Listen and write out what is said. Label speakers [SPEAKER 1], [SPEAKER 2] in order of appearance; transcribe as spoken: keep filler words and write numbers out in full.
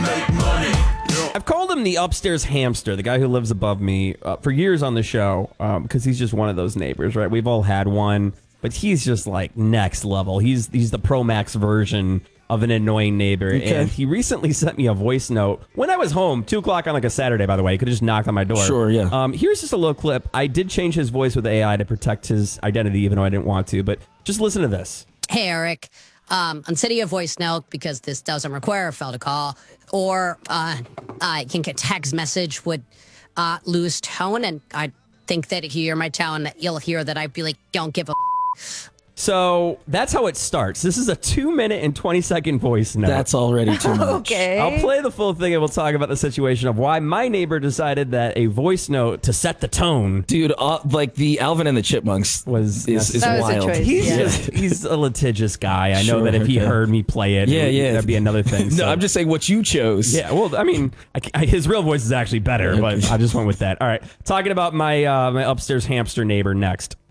[SPEAKER 1] make money.
[SPEAKER 2] I've called him the upstairs hamster, the guy who lives above me, uh, for years on the show, because um, he's just one of those neighbors, right? We've all had one, but he's just like next level. He's he's the Pro Max version of an annoying neighbor. Okay. And he recently sent me a voice note when I was home, two o'clock on like a Saturday, by the way. He could have just knocked on my door.
[SPEAKER 3] Sure, yeah.
[SPEAKER 2] Um, here's just a little clip. I did change his voice with A I to protect his identity, even though I didn't want to, but just listen to this.
[SPEAKER 4] Hey, Eric. Um, on sending a voice note, because this doesn't require a phone call, or uh, I think a text message would uh, lose tone, and I think that if you hear my tone, you'll hear that I'd be like, don't give a f-.
[SPEAKER 2] So that's how it starts. This is a two minute and twenty second voice note.
[SPEAKER 3] That's already too much.
[SPEAKER 5] Okay.
[SPEAKER 2] I'll play the full thing and we'll talk about the situation of why my neighbor decided that a voice note to set the tone.
[SPEAKER 3] Dude, uh, like the Alvin and the Chipmunks
[SPEAKER 2] was
[SPEAKER 3] is, is
[SPEAKER 5] That was a
[SPEAKER 3] wild.
[SPEAKER 5] choice.
[SPEAKER 2] He's
[SPEAKER 5] Yeah.
[SPEAKER 2] just he's a litigious guy. I know
[SPEAKER 3] Sure,
[SPEAKER 2] that if he
[SPEAKER 3] okay.
[SPEAKER 2] heard me play it,
[SPEAKER 3] Yeah, yeah.
[SPEAKER 2] that'd be another thing.
[SPEAKER 3] No,
[SPEAKER 2] So-
[SPEAKER 3] I'm just saying what you chose.
[SPEAKER 2] Yeah, well, I mean, I, I, his real voice is actually better, but I just went with that. All right, talking about my uh, my upstairs hamster neighbor next.